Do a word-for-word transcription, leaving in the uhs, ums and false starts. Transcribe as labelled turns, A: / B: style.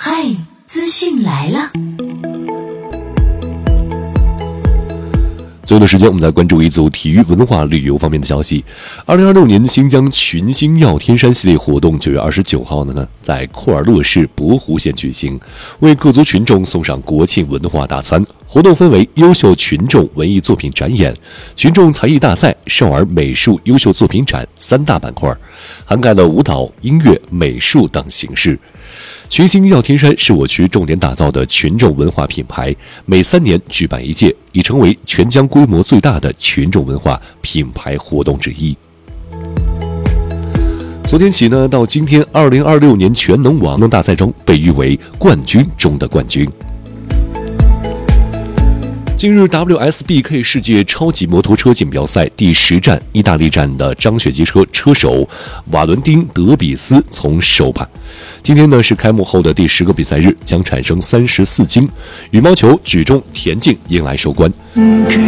A: 嗨，资讯来了。
B: 最后的时间，我们再关注一组体育文化旅游方面的消息。二零二六年新疆群星耀天山系列活动九月二十九号呢，在库尔勒市博湖县举行，为各族群众送上国庆文化大餐。活动分为优秀群众文艺作品展演、群众才艺大赛、少儿美术优秀作品展三大板块，涵盖了舞蹈、音乐、美术等形式。群星耀天山是我区重点打造的群众文化品牌，每三年举办一届，已成为全疆规模最大的群众文化品牌活动之一。昨天起呢，到今天，二零二六年全能网大赛中被誉为冠军中的冠军。近日 W S B K 世界超级摩托车锦标赛第十站意大利站的张雪机车车手瓦伦丁·德比斯从首盘。今天呢是开幕后的第十个比赛日，将产生三十四金，羽毛球、举重、田径迎来收官。